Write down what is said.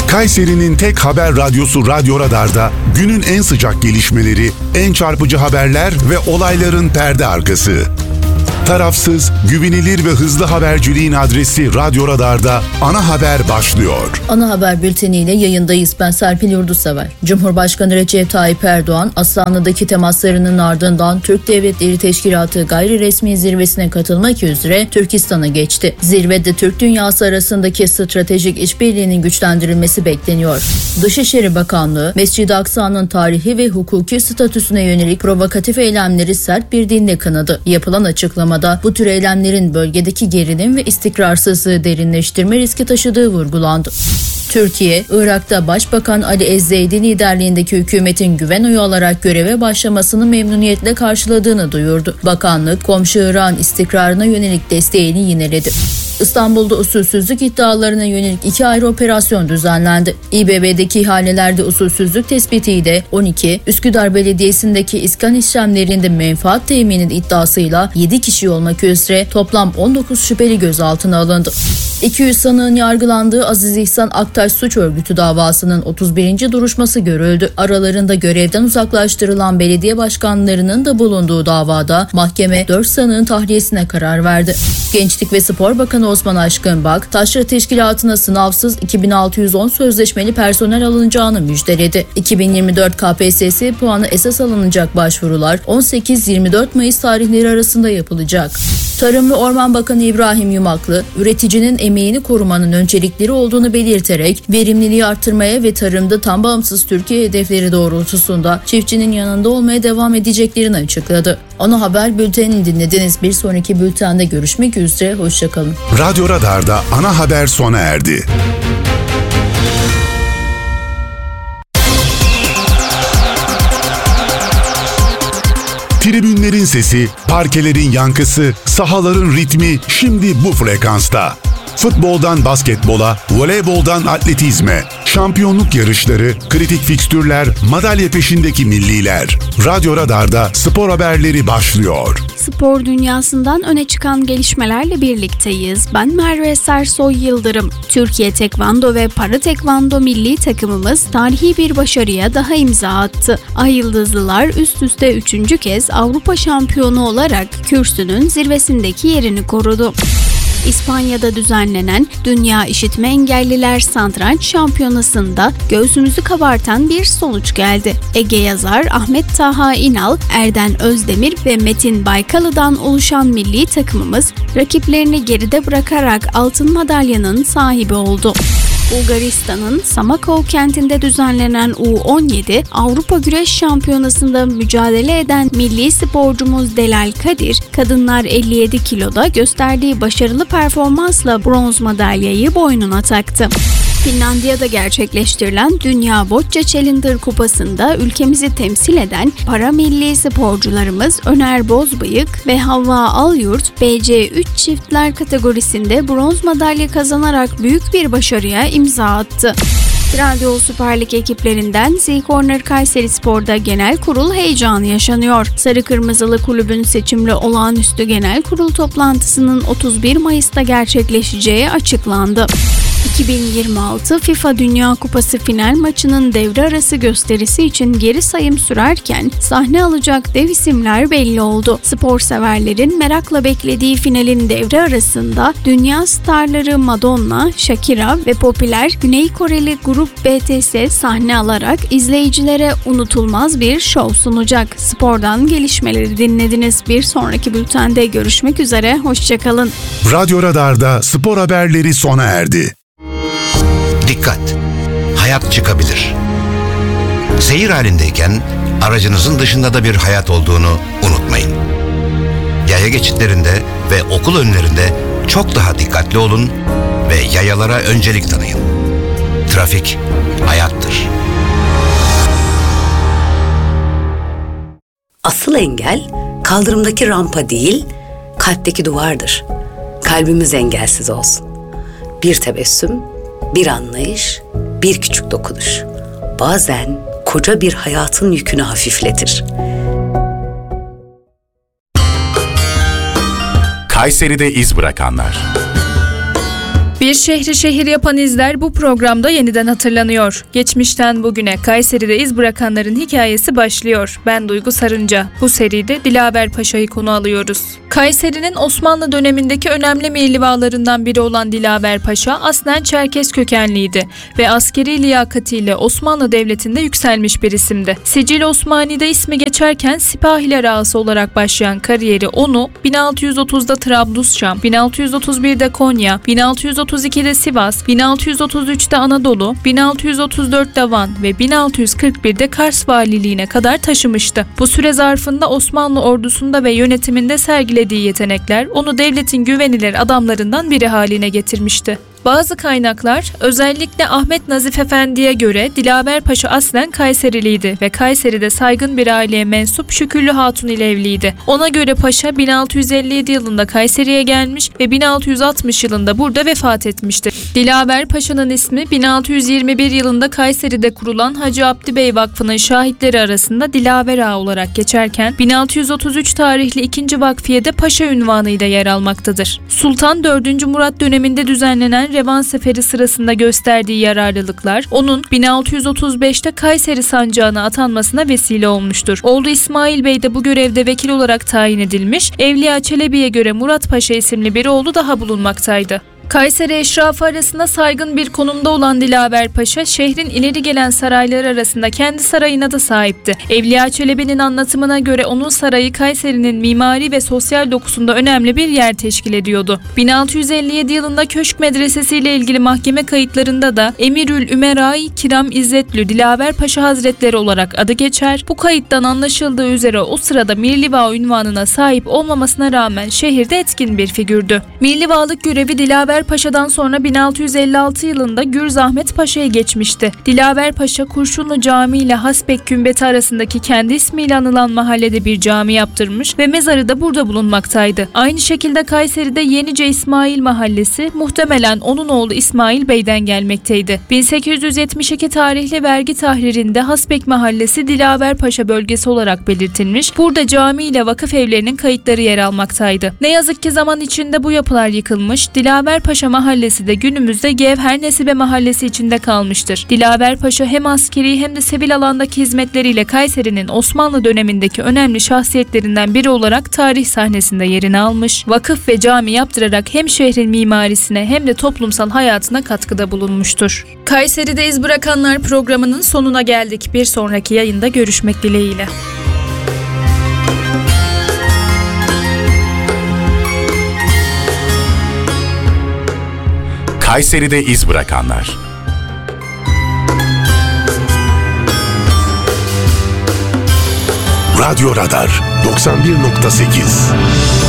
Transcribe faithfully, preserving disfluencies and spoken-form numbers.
Kayseri'nin tek haber radyosu Radyo Radar'da günün en sıcak gelişmeleri, en çarpıcı haberler ve olayların perde arkası. Tarafsız, güvenilir ve hızlı haberciliğin adresi Radyo Radar'da Ana Haber başlıyor. Ana Haber bülteniyle yayındayız. Ben Serpil Yurdusever. Cumhurbaşkanı Recep Tayyip Erdoğan, Aslanlı'daki temaslarının ardından Türk Devletleri Teşkilatı gayri resmi zirvesine katılmak üzere Türkistan'a geçti. Zirvede Türk dünyası arasındaki stratejik işbirliğinin güçlendirilmesi bekleniyor. Dışişleri Bakanlığı, Mescid-i Aksa'nın tarihi ve hukuki statüsüne yönelik provokatif eylemleri sert bir dille kınadı. Yapılan açıklamada bu tür eylemlerin bölgedeki gerilim ve istikrarsızlığı derinleştirme riski taşıdığı vurgulandı. Türkiye, Irak'ta Başbakan Ali Ezzeydi liderliğindeki hükümetin güven oyu alarak göreve başlamasını memnuniyetle karşıladığını duyurdu. Bakanlık, komşu Irak'ın istikrarına yönelik desteğini yineledi. İstanbul'da usulsüzlük iddialarına yönelik iki ayrı operasyon düzenlendi. İBB'deki ihalelerde usulsüzlük tespitiyle on iki, Üsküdar Belediyesi'ndeki iskan işlemlerinde menfaat teminin iddiasıyla yedi kişi olmak üzere toplam on dokuz şüpheli gözaltına alındı. iki yüz sanığın yargılandığı Aziz İhsan Aktaş Suç Örgütü davasının otuz birinci duruşması görüldü. Aralarında görevden uzaklaştırılan belediye başkanlarının da bulunduğu davada mahkeme dört sanığın tahliyesine karar verdi. Gençlik ve Spor Bakanı Osman Aşkınbak, Taşra Teşkilatı'na sınavsız iki bin altı yüz on sözleşmeli personel alınacağını müjdeledi. iki bin yirmi dört K P S S puanı esas alınacak başvurular on sekiz yirmi dört Mayıs tarihleri arasında yapılacak. Tarım ve Orman Bakanı İbrahim Yumaklı, üreticinin emeğini korumanın öncelikleri olduğunu belirterek verimliliği artırmaya ve tarımda tam bağımsız Türkiye hedefleri doğrultusunda çiftçinin yanında olmaya devam edeceklerini açıkladı. Ana Haber bültenini dinlediniz. Bir sonraki bültende görüşmek üzere. Hoşçakalın. Radyo Radar'da Ana Haber sona erdi. Tribünlerin sesi, parkelerin yankısı, sahaların ritmi şimdi bu frekansta. Futboldan basketbola, voleyboldan atletizme, şampiyonluk yarışları, kritik fikstürler, madalya peşindeki milliler. Radyo Radar'da spor haberleri başlıyor. Spor dünyasından öne çıkan gelişmelerle birlikteyiz. Ben Merve Sersoy Yıldırım. Türkiye Tekvando ve Para Tekvando milli takımımız tarihi bir başarıya daha imza attı. Ay Yıldızlılar üst üste üçüncü kez Avrupa şampiyonu olarak kürsünün zirvesindeki yerini korudu. İspanya'da düzenlenen Dünya İşitme Engelliler Satranç Şampiyonası'nda göğsümüzü kabartan bir sonuç geldi. Ege yazar Ahmet Taha İnal, Erden Özdemir ve Metin Baykalı'dan oluşan milli takımımız rakiplerini geride bırakarak altın madalyanın sahibi oldu. Bulgaristan'ın Samakov kentinde düzenlenen U on yedi Avrupa Güreş Şampiyonası'nda mücadele eden milli sporcumuz Delal Kadir, kadınlar elli yedi kiloda gösterdiği başarılı performansla bronz madalyayı boynuna taktı. Finlandiya'da gerçekleştirilen Dünya Bocce Challenger Kupası'nda ülkemizi temsil eden para milli sporcularımız Öner Bozbıyık ve Havva Alyurt, B C üç çiftler kategorisinde bronz madalya kazanarak büyük bir başarıya imza attı. Trendyol Süper Lig ekiplerinden Z-Corner Kayserispor'da genel kurul heyecanı yaşanıyor. Sarı Kırmızılı kulübün seçimli olağanüstü genel kurul toplantısının otuz bir Mayıs'ta gerçekleşeceği açıklandı. iki bin yirmi altı FIFA Dünya Kupası final maçının devre arası gösterisi için geri sayım sürerken sahne alacak dev isimler belli oldu. Spor severlerin merakla beklediği finalin devre arasında dünya starları Madonna, Shakira ve popüler Güney Koreli grup B T S sahne alarak izleyicilere unutulmaz bir şov sunacak. Spordan gelişmeleri dinlediniz. Bir sonraki bültende görüşmek üzere. Hoşçakalın. Radyo Radar'da spor haberleri sona erdi. Dikkat! Hayat çıkabilir. Seyir halindeyken aracınızın dışında da bir hayat olduğunu unutmayın. Yaya geçitlerinde ve okul önlerinde çok daha dikkatli olun ve yayalara öncelik tanıyın. Trafik hayattır. Asıl engel kaldırımdaki rampa değil, kalpteki duvardır. Kalbimiz engelsiz olsun. Bir tebessüm, bir anlayış, bir küçük dokunuş. Bazen koca bir hayatın yükünü hafifletir. Kayseri'de iz bırakanlar. Bir Bir şehri şehir yapan izler bu programda yeniden hatırlanıyor. Geçmişten bugüne Kayseri'de iz bırakanların hikayesi başlıyor. Ben Duygu Sarınca. Bu seride Dilaver Paşa'yı konu alıyoruz. Kayseri'nin Osmanlı dönemindeki önemli mihlivalarından biri olan Dilaver Paşa aslen Çerkes kökenliydi ve askeri liyakatiyle Osmanlı Devleti'nde yükselmiş bir isimdi. Sicil Osmani'de ismi geçerken Sipahiler Ağası olarak başlayan kariyeri onu bin altı yüz otuzda Trablusşam, bin altı yüz otuz birde Konya, bin altı yüz otuz ikide Sivas, bin altı yüz otuz üçte Anadolu, bin altı yüz otuz dörtte Van ve bin altı yüz kırk birde Kars valiliğine kadar taşımıştı. Bu süre zarfında Osmanlı ordusunda ve yönetiminde sergilediği yetenekler onu devletin güvenilir adamlarından biri haline getirmişti. Bazı kaynaklar özellikle Ahmet Nazif Efendi'ye göre Dilaver Paşa aslen Kayseriliydi ve Kayseri'de saygın bir aileye mensup Şükürlü Hatun ile evliydi. Ona göre Paşa bin altı yüz elli yedi yılında Kayseri'ye gelmiş ve bin altı yüz altmış yılında burada vefat etmiştir. Dilaver Paşa'nın ismi bin altı yüz yirmi bir yılında Kayseri'de kurulan Hacı Abdi Bey Vakfı'nın şahitleri arasında Dilaver Ağa olarak geçerken bin altı yüz otuz üç tarihli ikinci vakfiyede Paşa unvanıyla yer almaktadır. Sultan dördüncü Murat döneminde düzenlenen Revan Seferi sırasında gösterdiği yararlılıklar onun bin altı yüz otuz beşte Kayseri sancağına atanmasına vesile olmuştur. Oğlu İsmail Bey de bu görevde vekil olarak tayin edilmiş. Evliya Çelebi'ye göre Murat Paşa isimli bir oğlu daha bulunmaktaydı. Kayseri eşrafı arasında saygın bir konumda olan Dilaver Paşa, şehrin ileri gelen sarayları arasında kendi sarayına da sahipti. Evliya Çelebi'nin anlatımına göre onun sarayı Kayseri'nin mimari ve sosyal dokusunda önemli bir yer teşkil ediyordu. bin altı yüz elli yedi yılında Köşk Medresesi ile ilgili mahkeme kayıtlarında da Emirül Ümerai Kiram İzzetlü Dilaver Paşa Hazretleri olarak adı geçer. Bu kayıttan anlaşıldığı üzere o sırada Mirliva unvanına sahip olmamasına rağmen şehirde etkin bir figürdü. Mirlivalık görevi Dilaver Paşa'dan sonra bin altı yüz elli altı yılında Gürz Ahmet Paşa'ya geçmişti. Dilaver Paşa Kurşunlu Camii ile Hasbek Kümbeti arasındaki kendi ismiyle anılan mahallede bir cami yaptırmış ve mezarı da burada bulunmaktaydı. Aynı şekilde Kayseri'de Yenice İsmail Mahallesi muhtemelen onun oğlu İsmail Bey'den gelmekteydi. bin sekiz yüz yetmiş iki tarihli vergi tahririnde Hasbek Mahallesi Dilaver Paşa bölgesi olarak belirtilmiş. Burada cami ile vakıf evlerinin kayıtları yer almaktaydı. Ne yazık ki zaman içinde bu yapılar yıkılmış. Dilaver Paşa Mahallesi de günümüzde Gevher Nesibe Mahallesi içinde kalmıştır. Dilaver Paşa hem askeri hem de sivil alandaki hizmetleriyle Kayseri'nin Osmanlı dönemindeki önemli şahsiyetlerinden biri olarak tarih sahnesinde yerini almış, vakıf ve cami yaptırarak hem şehrin mimarisine hem de toplumsal hayatına katkıda bulunmuştur. Kayseri'de iz bırakanlar programının sonuna geldik. Bir sonraki yayında görüşmek dileğiyle. Kayseri'de iz bırakanlar. Radyo Radar doksan bir nokta sekiz